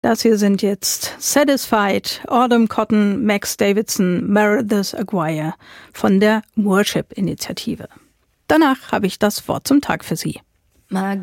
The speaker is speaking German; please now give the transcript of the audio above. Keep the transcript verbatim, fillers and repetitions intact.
Das hier sind jetzt Satisfied, Autumn Cotton, Max Davidson, Meredith Aguirre von der Worship-Initiative. Danach habe ich das Wort zum Tag für Sie.